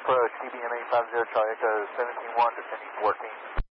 approach, CBM 850 Charlie Echo 17-1, descending 14.